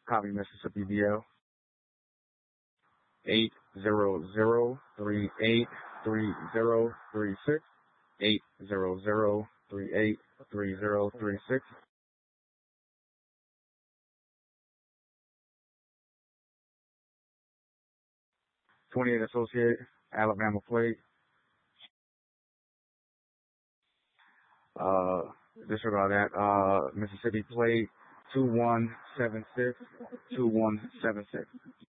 Copy Mississippi DL. 800383036. 800383036. 28 Associate, Alabama plate. Disregard that. Mississippi plate 2176. 2176.